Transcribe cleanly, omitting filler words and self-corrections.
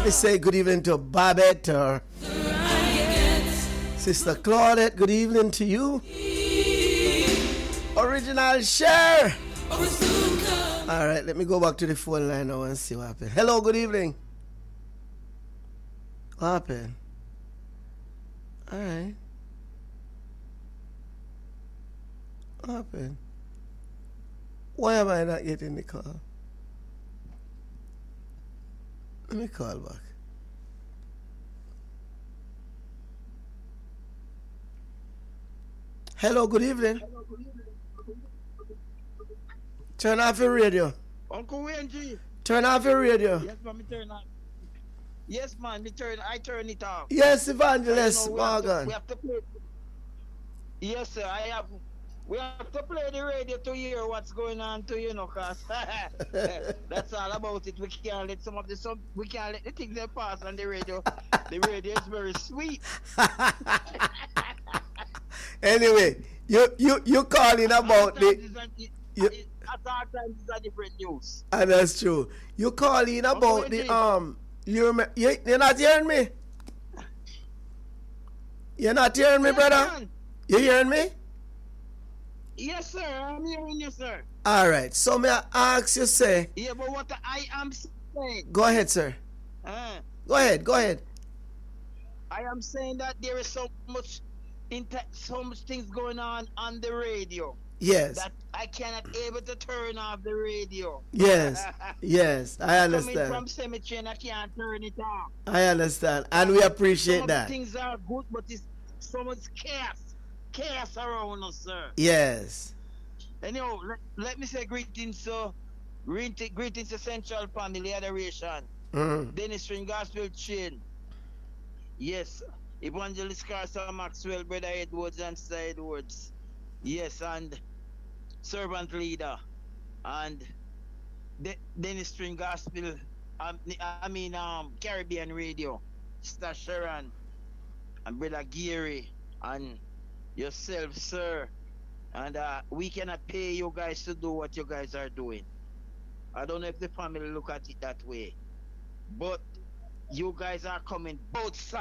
me say good evening to Babette or Sister Claudette. Good evening to you. Original Share. All right, let me go back to the phone line now and see what happened. Hello, good evening. What happened? All right. What happened? Why am I not getting the call? Let me call back. Hello, good evening. Turn off your radio. Uncle Wayne G. Turn off your radio. Yes, man, me turn off. Yes, man, I turn it off. Yes, Evangelist Morgan. We have to play. Yes, sir, we have to play the radio to hear what's going on cause that's all about it. We can't let we can't let the things that pass on the radio. The radio is very sweet. Anyway, you calling about at all times it's a different news. And that's true. You calling about you're not hearing me? You're not hearing me, brother? Man. You hearing me? Yes, sir. I'm hearing you, sir. All right. So may I ask you, say? Yeah, but what I am saying. Go ahead, sir. Go ahead. I am saying that there is so much things going on the radio. Yes. That I cannot able to turn off the radio. Yes. Yes, I understand. Coming from cemetery and I can't turn it off. I understand. And we appreciate that. Things are good, but it's so much chaos around us, sir. Yes. Anyhow, let me say greetings to Central Family Adoration. Dennis String Gospel Chain. Yes. Evangelist Carson Maxwell, Brother Edwards and Sir Edwards. Yes, and Servant Leader. And Dennis String Gospel. Caribbean Radio. Sister Sharon. And Brother Gary. And yourself, sir. And we cannot pay you guys to do what you guys are doing. I don't know if the family look at it that way. But you guys are coming both sides.